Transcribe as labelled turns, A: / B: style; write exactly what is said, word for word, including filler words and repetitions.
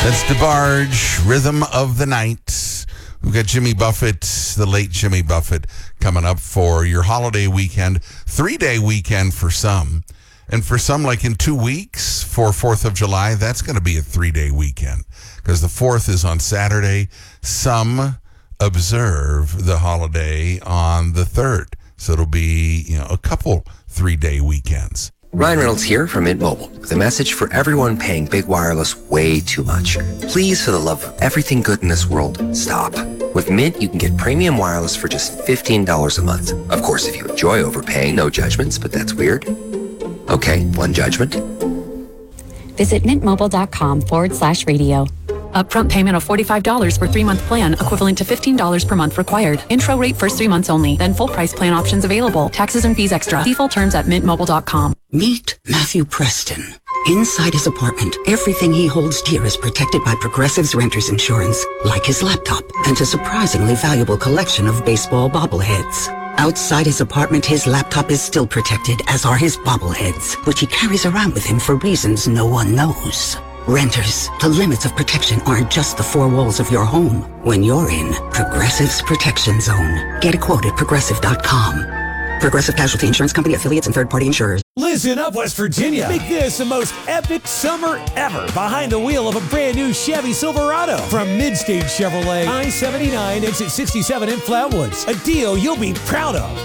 A: That's DeBarge, Rhythm of the Night. We've got Jimmy Buffett, the late Jimmy Buffett, coming up for your holiday weekend, three-day weekend for some. And for some, like in two weeks for fourth of July, that's going to be a three-day weekend because the fourth is on Saturday. Some observe the holiday on the third. So it'll be, you know, a couple three-day weekends.
B: Ryan Reynolds here from Mint Mobile with a message for everyone paying big wireless way too much. Please, for the love of everything good in this world, stop. With Mint, you can get premium wireless for just fifteen dollars a month. Of course, if you enjoy overpaying, no judgments, but that's weird. Okay, one judgment.
C: Visit mintmobile.com forward slash radio.
D: Upfront payment of forty-five dollars for three-month plan, equivalent to fifteen dollars per month required. Intro rate first three months only, then full price plan options available. Taxes and fees extra. Default terms at mint mobile dot com.
E: Meet Matthew Preston. Inside his apartment, everything he holds dear is protected by Progressive's Renter's Insurance, like his laptop and a surprisingly valuable collection of baseball bobbleheads. Outside his apartment, his laptop is still protected, as are his bobbleheads, which he carries around with him for reasons no one knows. Renters, the limits of protection aren't just the four walls of your home. When you're in Progressive's Protection Zone, get a quote at progressive dot com. Progressive Casualty Insurance Company, affiliates, and third-party insurers.
F: Listen up, West Virginia. Make this the most epic summer ever behind the wheel of a brand new Chevy Silverado from Midstage Chevrolet, I seventy-nine, exit sixty-seven in Flatwoods. A deal you'll be proud of.